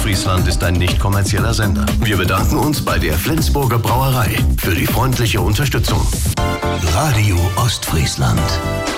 Ostfriesland ist ein nicht kommerzieller Sender. Wir bedanken uns bei der Flensburger Brauerei für die freundliche Unterstützung. Radio Ostfriesland.